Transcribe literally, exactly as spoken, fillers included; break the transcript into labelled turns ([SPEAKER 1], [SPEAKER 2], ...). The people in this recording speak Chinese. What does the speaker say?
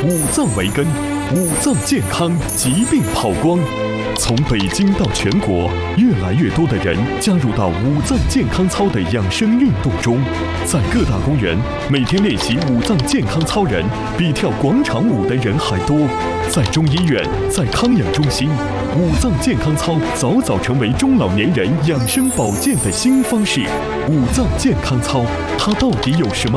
[SPEAKER 1] 五脏为根，五脏健康，疾病跑光。从北京到全国，越来越多的人加入到五脏健康操的养生运动中。在各大公园，每天练习五脏健康操人比跳广场舞的人还多。在中医院，在康养中心，五脏健康操早早成为中老年人养生保健的新方式。五脏健康操，它到底有什么